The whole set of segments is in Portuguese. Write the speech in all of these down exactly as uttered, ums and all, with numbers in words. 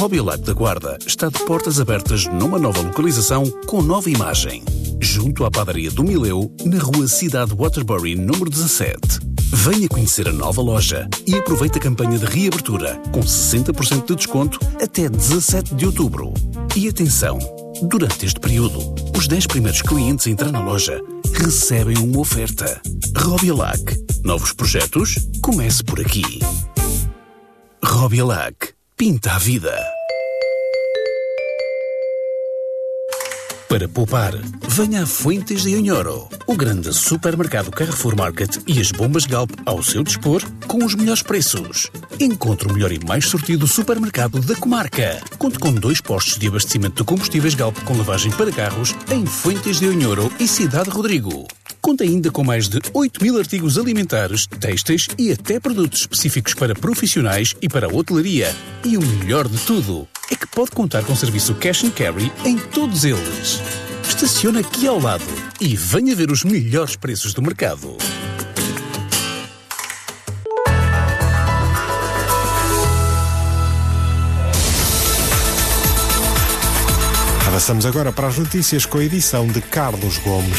Robiolac da Guarda está de portas abertas numa nova localização com nova imagem. Junto à padaria do Mileu, na rua Cidade Waterbury, número dezassete. Venha conhecer a nova loja e aproveite a campanha de reabertura com sessenta por cento de desconto até dezassete de outubro. E atenção, durante este período, os dez primeiros clientes a entrar na loja recebem uma oferta. Robiolac. Novos projetos? Comece por aqui. Robiolac. Pinta a vida. Para poupar, venha a Fuentes de Onhoro, o grande supermercado Carrefour Market e as bombas Galp ao seu dispor com os melhores preços. Encontre o melhor e mais sortido supermercado da comarca. Conte com dois postos de abastecimento de combustíveis Galp com lavagem para carros em Fuentes de Onhoro e Cidade Rodrigo. Conta ainda com mais de oito mil artigos alimentares, têxteis e até produtos específicos para profissionais e para a hotelaria. E o melhor de tudo é que pode contar com serviço cash and carry em todos eles. Estaciona aqui ao lado e venha ver os melhores preços do mercado. Avançamos agora para as notícias com a edição de Carlos Gomes.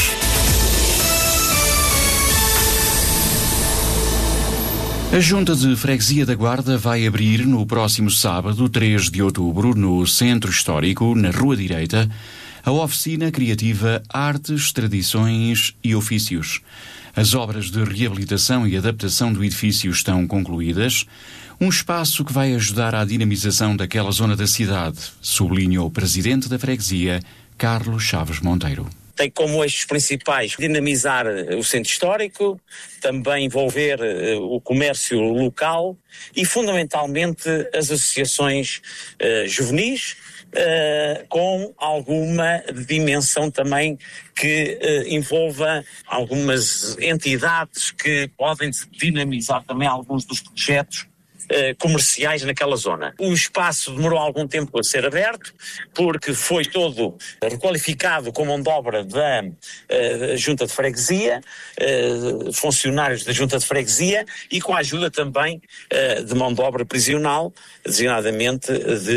A Junta de Freguesia da Guarda vai abrir no próximo sábado, três de outubro, no Centro Histórico, na Rua Direita, a oficina criativa Artes, Tradições e Ofícios. As obras de reabilitação e adaptação do edifício estão concluídas, um espaço que vai ajudar à dinamização daquela zona da cidade, sublinha o presidente da freguesia, Carlos Chaves Monteiro. Tem como eixos principais dinamizar o centro histórico, também envolver uh, o comércio local e, fundamentalmente, as associações uh, juvenis, uh, com alguma dimensão também que uh, envolva algumas entidades que podem dinamizar também alguns dos projetos comerciais naquela zona. O espaço demorou algum tempo a ser aberto, porque foi todo requalificado com mão de obra da uh, Junta de Freguesia, uh, funcionários da Junta de Freguesia, e com a ajuda também uh, de mão de obra prisional, designadamente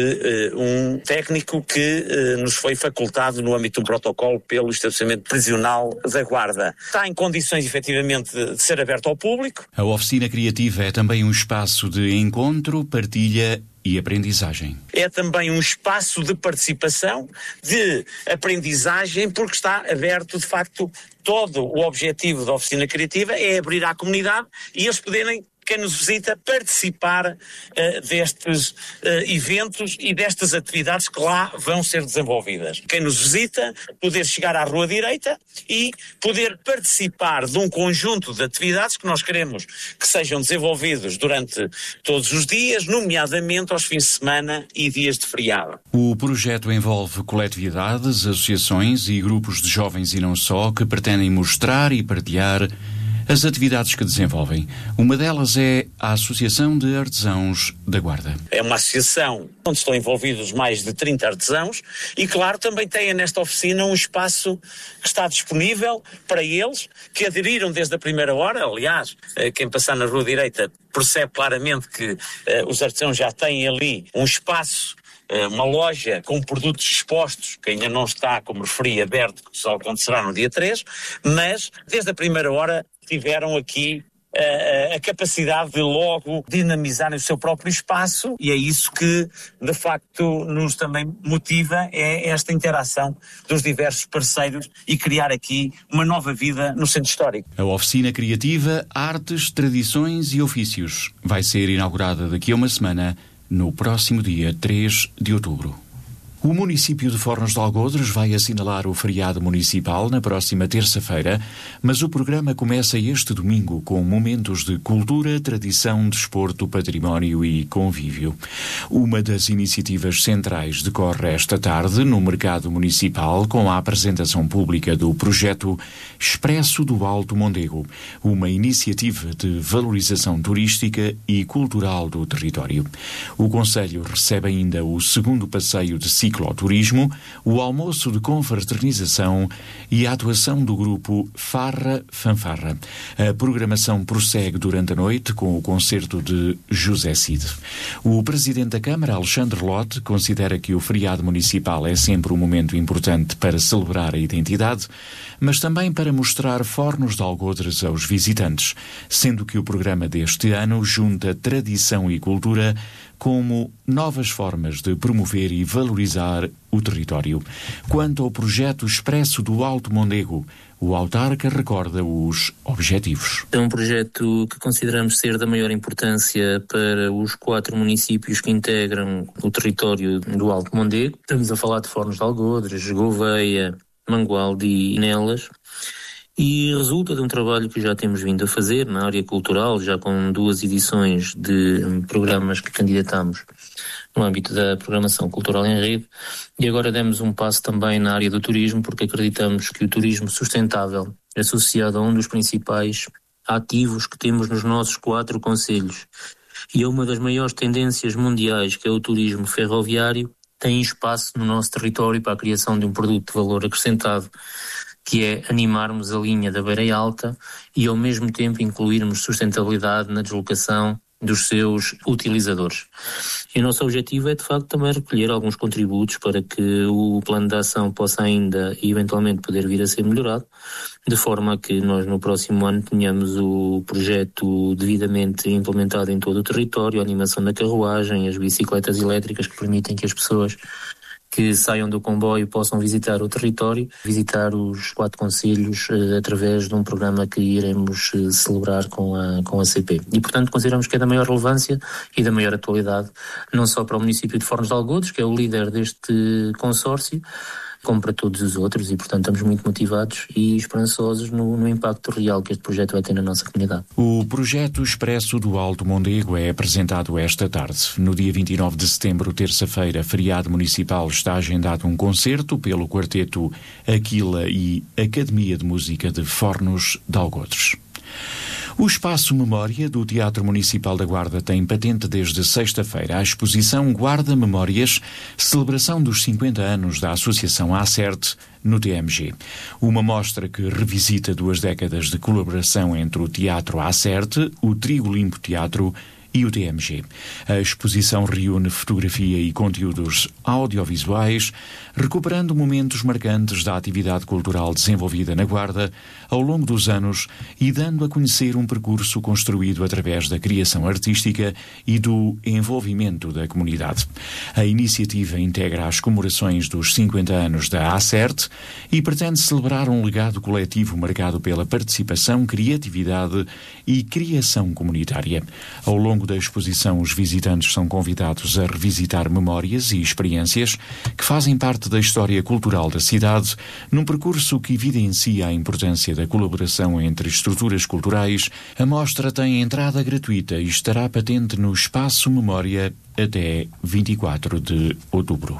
de uh, um técnico que uh, nos foi facultado no âmbito de um protocolo pelo estabelecimento prisional da Guarda. Está em condições, efetivamente, de, de ser aberto ao público. A oficina criativa é também um espaço de encontro, partilha e aprendizagem. É também um espaço de participação, de aprendizagem, porque está aberto, de facto, todo o objetivo da oficina criativa é abrir à comunidade e eles poderem, quem nos visita, participar uh, destes uh, eventos e destas atividades que lá vão ser desenvolvidas. Quem nos visita, poder chegar à Rua Direita e poder participar de um conjunto de atividades que nós queremos que sejam desenvolvidos durante todos os dias, nomeadamente aos fins de semana e dias de feriado. O projeto envolve coletividades, associações e grupos de jovens e não só que pretendem mostrar e partilhar as atividades que desenvolvem. Uma delas é a Associação de Artesãos da Guarda. É uma associação onde estão envolvidos mais de trinta artesãos e, claro, também tem nesta oficina um espaço que está disponível para eles, que aderiram desde a primeira hora. Aliás, quem passar na Rua Direita percebe claramente que uh, os artesãos já têm ali um espaço, uma loja com produtos expostos, que ainda não está, como referi, aberto, que só acontecerá no dia três, mas desde a primeira hora tiveram aqui a, a capacidade de logo dinamizarem o seu próprio espaço, e é isso que de facto nos também motiva, é esta interação dos diversos parceiros e criar aqui uma nova vida no centro histórico. A oficina criativa Artes, Tradições e Ofícios vai ser inaugurada daqui a uma semana, no próximo dia três de outubro. O município de Fornos de Algodres vai assinalar o feriado municipal na próxima terça-feira, mas o programa começa este domingo com momentos de cultura, tradição, desporto, património e convívio. Uma das iniciativas centrais decorre esta tarde no mercado municipal com a apresentação pública do projeto Expresso do Alto Mondego, uma iniciativa de valorização turística e cultural do território. O concelho recebe ainda o segundo passeio de ciclo cicloturismo, o almoço de confraternização e a atuação do grupo Farra Fanfarra. A programação prossegue durante a noite com o concerto de José Cid. O Presidente da Câmara, Alexandre Lote, considera que o feriado municipal é sempre um momento importante para celebrar a identidade, mas também para mostrar fornos de algodres aos visitantes, sendo que o programa deste ano junta tradição e cultura como novas formas de promover e valorizar o território. Quanto ao projeto Expresso do Alto Mondego, o autarca recorda os objetivos. É um projeto que consideramos ser da maior importância para os quatro municípios que integram o território do Alto Mondego. Estamos a falar de Fornos de Algodres, Gouveia, Mangualde e Nelas. E resulta de um trabalho que já temos vindo a fazer na área cultural, já com duas edições de programas que candidatamos no âmbito da programação cultural em rede, e agora demos um passo também na área do turismo, porque acreditamos que o turismo sustentável é associado a um dos principais ativos que temos nos nossos quatro concelhos, e é uma das maiores tendências mundiais, que é o turismo ferroviário, tem espaço no nosso território para a criação de um produto de valor acrescentado, que é animarmos a linha da Beira Alta e ao mesmo tempo incluirmos sustentabilidade na deslocação dos seus utilizadores. E o nosso objetivo é de facto também recolher alguns contributos para que o plano de ação possa ainda e eventualmente poder vir a ser melhorado, de forma a que nós no próximo ano tenhamos o projeto devidamente implementado em todo o território, a animação da carruagem, as bicicletas elétricas que permitem que as pessoas que saiam do comboio possam visitar o território, visitar os quatro concelhos eh, através de um programa que iremos eh, celebrar com a, com a C P. E, portanto, consideramos que é da maior relevância e da maior atualidade, não só para o município de Fornos de Algodres, que é o líder deste consórcio, como para todos os outros, e portanto estamos muito motivados e esperançosos no, no impacto real que este projeto vai ter na nossa comunidade. O projeto Expresso do Alto Mondego é apresentado esta tarde. No dia vinte e nove de setembro, terça-feira, feriado municipal, está agendado um concerto pelo quarteto Aquila e Academia de Música de Fornos de Algodres. O Espaço Memória do Teatro Municipal da Guarda tem patente desde sexta-feira a exposição Guarda Memórias, celebração dos cinquenta anos da Associação ACERT no T M G. Uma mostra que revisita duas décadas de colaboração entre o Teatro ACERT, o Trigo Limpo Teatro e o T M G. A exposição reúne fotografia e conteúdos audiovisuais, recuperando momentos marcantes da atividade cultural desenvolvida na Guarda ao longo dos anos e dando a conhecer um percurso construído através da criação artística e do envolvimento da comunidade. A iniciativa integra as comemorações dos cinquenta anos da ACERT e pretende celebrar um legado coletivo marcado pela participação, criatividade e criação comunitária. Ao longo da exposição, os visitantes são convidados a revisitar memórias e experiências que fazem parte da história cultural da cidade, num percurso que evidencia a importância da colaboração entre estruturas culturais. A mostra tem entrada gratuita e estará patente no Espaço Memória até vinte e quatro de outubro.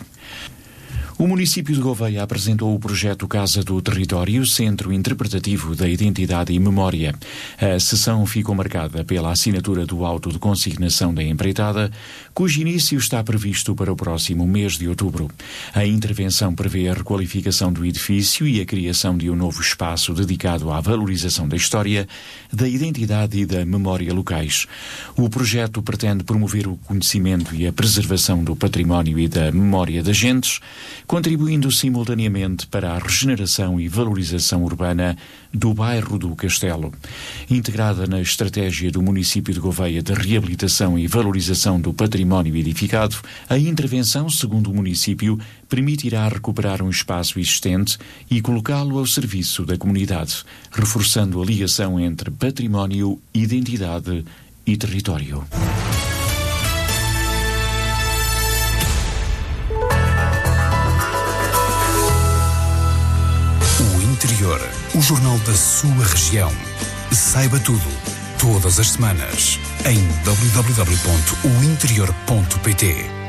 O município de Gouveia apresentou o projeto Casa do Território, Centro Interpretativo da Identidade e Memória. A sessão ficou marcada pela assinatura do auto de consignação da empreitada, cujo início está previsto para o próximo mês de outubro. A intervenção prevê a requalificação do edifício e a criação de um novo espaço dedicado à valorização da história, da identidade e da memória locais. O projeto pretende promover o conhecimento e a preservação do património e da memória das gentes, contribuindo simultaneamente para a regeneração e valorização urbana do bairro do Castelo. Integrada na estratégia do município de Gouveia de reabilitação e valorização do património edificado, a intervenção, segundo o município, permitirá recuperar um espaço existente e colocá-lo ao serviço da comunidade, reforçando a ligação entre património, identidade e território. Interior, o jornal da sua região. Saiba tudo, todas as semanas, em w w w ponto o interior ponto p t.